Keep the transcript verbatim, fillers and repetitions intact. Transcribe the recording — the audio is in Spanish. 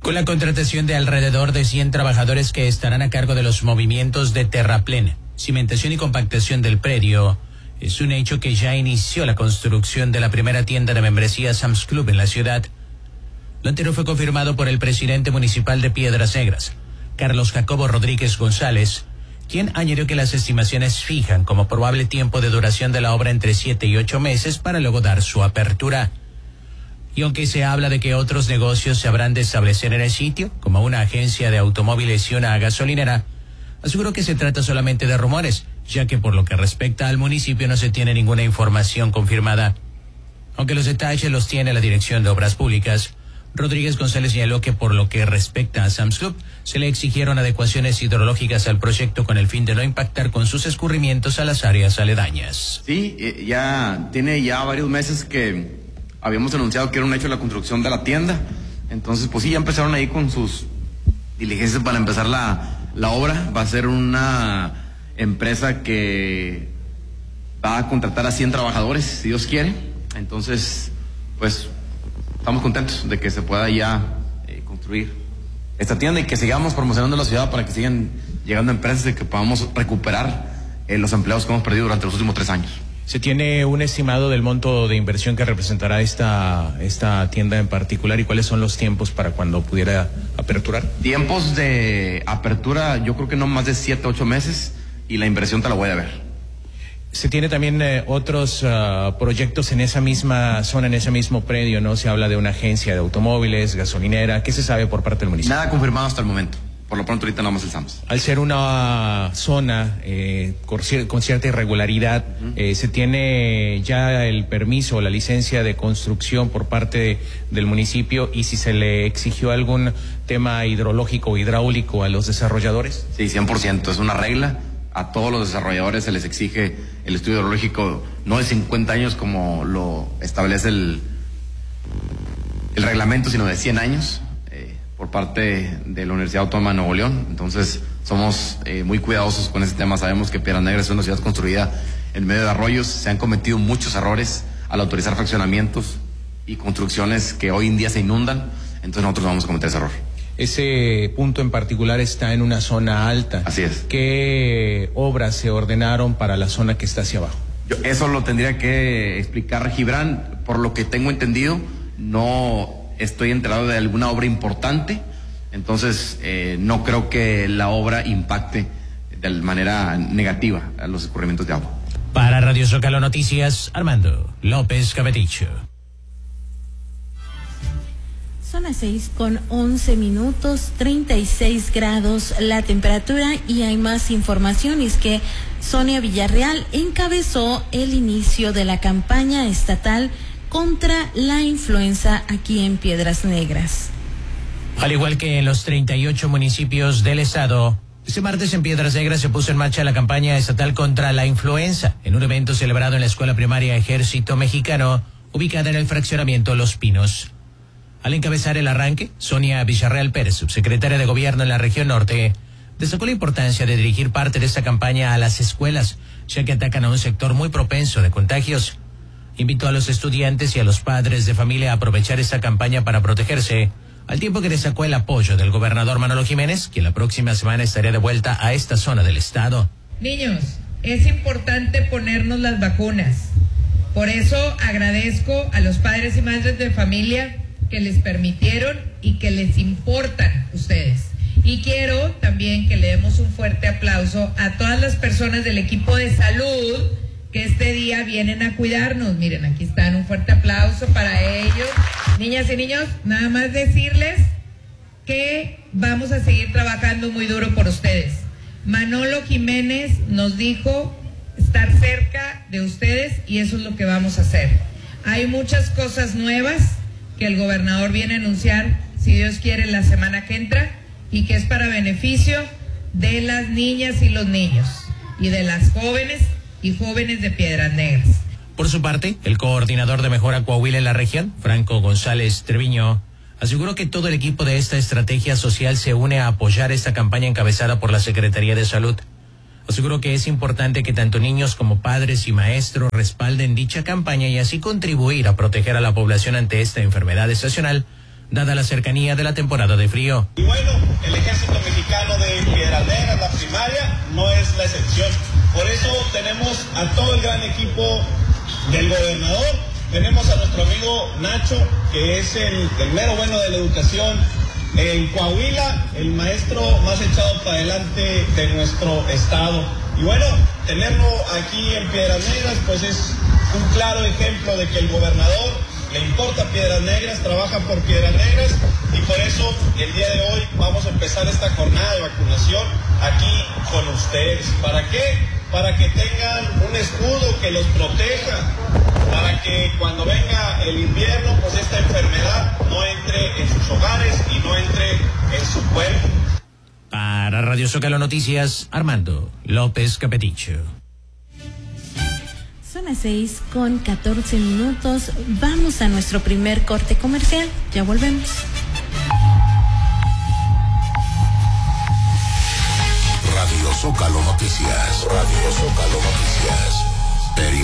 Con la contratación de alrededor de cien trabajadores que estarán a cargo de los movimientos de terraplén, cimentación y compactación del predio, es un hecho que ya inició la construcción de la primera tienda de membresía Sam's Club en la ciudad. Lo anterior fue confirmado por el presidente municipal de Piedras Negras, Carlos Jacobo Rodríguez González, quien añadió que las estimaciones fijan como probable tiempo de duración de la obra entre siete y ocho meses para luego dar su apertura. Y aunque se habla de que otros negocios se habrán de establecer en el sitio, como una agencia de automóviles y una gasolinera, aseguró que se trata solamente de rumores, ya que por lo que respecta al municipio no se tiene ninguna información confirmada. Aunque los detalles los tiene la Dirección de Obras Públicas, Rodríguez González señaló que por lo que respecta a Sam's Club, se le exigieron adecuaciones hidrológicas al proyecto con el fin de no impactar con sus escurrimientos a las áreas aledañas. Sí, ya tiene ya varios meses que habíamos anunciado que era un hecho la construcción de la tienda, entonces pues sí, ya empezaron ahí con sus diligencias para empezar la, la obra. Va a ser una empresa que va a contratar a cien trabajadores, si Dios quiere, entonces pues estamos contentos de que se pueda ya eh, construir esta tienda y que sigamos promocionando la ciudad para que sigan llegando empresas y que podamos recuperar eh, los empleos que hemos perdido durante los últimos tres años. ¿Se tiene un estimado del monto de inversión que representará esta, esta tienda en particular y cuáles son los tiempos para cuando pudiera aperturar? Tiempos de apertura, yo creo que no más de siete, ocho meses y la inversión te la voy a ver. Se tiene también eh, otros uh, proyectos en esa misma zona, en ese mismo predio, ¿no? Se habla de una agencia de automóviles, gasolinera. ¿Qué se sabe por parte del municipio? Nada confirmado hasta el momento. Por lo pronto ahorita nada más el Sams. Al ser una zona eh, con, cier- con cierta irregularidad, uh-huh. eh, ¿se tiene ya el permiso o la licencia de construcción por parte de, del municipio? Y si se le exigió algún tema hidrológico o hidráulico a los desarrolladores. Sí, cien por ciento. Es una regla. A todos los desarrolladores se les exige el estudio hidrológico no de cincuenta años como lo establece el, el reglamento, sino de cien años. Por parte de la Universidad Autónoma de Nuevo León. Entonces somos eh, muy cuidadosos con ese tema. Sabemos que Piedras Negras es una ciudad construida en medio de arroyos. Se han cometido muchos errores al autorizar fraccionamientos y construcciones que hoy en día se inundan. Entonces nosotros no vamos a cometer ese error. Ese punto en particular está en una zona alta. Así es. ¿Qué obras se ordenaron para la zona que está hacia abajo? Yo, eso lo tendría que explicar Gibran. Por lo que tengo entendido, no estoy enterado de alguna obra importante, entonces eh, no creo que la obra impacte de manera negativa a los escurrimientos de agua. Para Radio Zócalo Noticias, Armando López Cabeticho. Son las seis con once minutos, treinta y seis grados la temperatura y hay más información. Y es que Sonia Villarreal encabezó el inicio de la campaña estatal contra la influenza aquí en Piedras Negras. Al igual que en los treinta y ocho municipios del estado, este martes en Piedras Negras se puso en marcha la campaña estatal contra la influenza, en un evento celebrado en la Escuela Primaria Ejército Mexicano, ubicada en el fraccionamiento Los Pinos. Al encabezar el arranque, Sonia Villarreal Pérez, subsecretaria de Gobierno en la región norte, destacó la importancia de dirigir parte de esta campaña a las escuelas, ya que atacan a un sector muy propenso de contagios. Invitó a los estudiantes y a los padres de familia a aprovechar esta campaña para protegerse, al tiempo que destacó el apoyo del gobernador Manolo Jiménez, quien la próxima semana estaría de vuelta a esta zona del estado. Niños, es importante ponernos las vacunas. Por eso agradezco a los padres y madres de familia que les permitieron y que les importan ustedes. Y quiero también que le demos un fuerte aplauso a todas las personas del equipo de salud que este día vienen a cuidarnos. Miren, aquí están, un fuerte aplauso para ellos. Niñas y niños, nada más decirles que vamos a seguir trabajando muy duro por ustedes. Manolo Jiménez nos dijo estar cerca de ustedes y eso es lo que vamos a hacer. Hay muchas cosas nuevas que el gobernador viene a anunciar, si Dios quiere, la semana que entra, y que es para beneficio de las niñas y los niños y de las jóvenes y jóvenes de Piedras Negras. Por su parte, el coordinador de Mejora Coahuila en la región, Franco González Treviño, aseguró que todo el equipo de esta estrategia social se une a apoyar esta campaña encabezada por la Secretaría de Salud. Aseguró que es importante que tanto niños como padres y maestros respalden dicha campaña y así contribuir a proteger a la población ante esta enfermedad estacional, dada la cercanía de la temporada de frío. Y bueno, el Ejército Mexicano de Piedras Negras, la primaria, no es la excepción. Por eso tenemos a todo el gran equipo del gobernador, tenemos a nuestro amigo Nacho, que es el, el mero bueno de la educación en Coahuila, el maestro más echado para adelante de nuestro estado. Y bueno, tenerlo aquí en Piedras Negras, pues es un claro ejemplo de que el gobernador le importa Piedras Negras, trabaja por Piedras Negras, y por eso el día de hoy vamos a empezar esta jornada de vacunación aquí con ustedes. ¿Para qué? Para que tengan un escudo que los proteja, para que cuando venga el invierno, pues esta enfermedad no entre en sus hogares y no entre en su cuerpo. Para Radio Zócalo Noticias, Armando López Capeticho. Son las seis con catorce minutos. Vamos a nuestro primer corte comercial. Ya volvemos. Radio Zócalo Noticias.